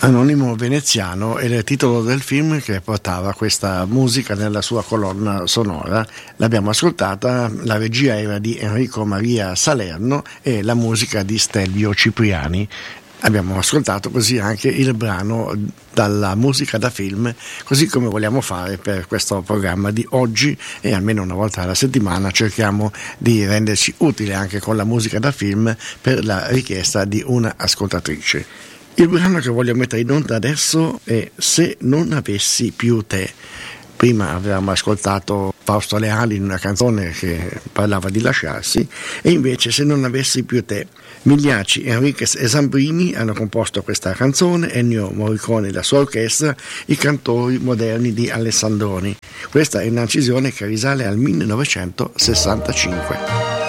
Anonimo veneziano era il titolo del film che portava questa musica nella sua colonna sonora. L'abbiamo ascoltata, la regia era di Enrico Maria Salerno e la musica di Stelvio Cipriani. Abbiamo ascoltato così anche il brano dalla musica da film, così come vogliamo fare per questo programma di oggi, e almeno una volta alla settimana cerchiamo di renderci utile anche con la musica da film per la richiesta di una ascoltatrice. Il brano che voglio mettere in onda adesso è Se non avessi più te. Prima avevamo ascoltato Fausto Leali in una canzone che parlava di lasciarsi, e invece Se non avessi più te. Migliacci, Enriquez e Zambrini hanno composto questa canzone, Ennio Morricone e la sua orchestra, i cantori moderni di Alessandroni. Questa è un'incisione che risale al 1965.